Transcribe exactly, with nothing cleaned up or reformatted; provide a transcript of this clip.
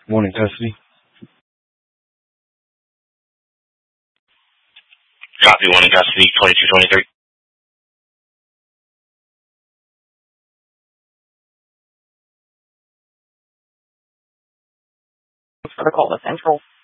One in custody. Copy, one in custody, twenty-two twenty-three. For the call to Central.